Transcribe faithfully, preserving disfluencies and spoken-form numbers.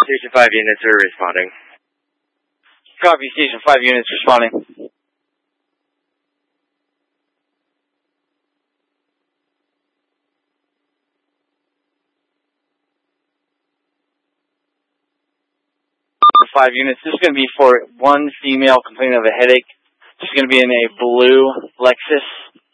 Station five units are responding. Copy, Station five units responding. Five units. This is going to be for one female complaining of a headache. She's going to be in a blue Lexus.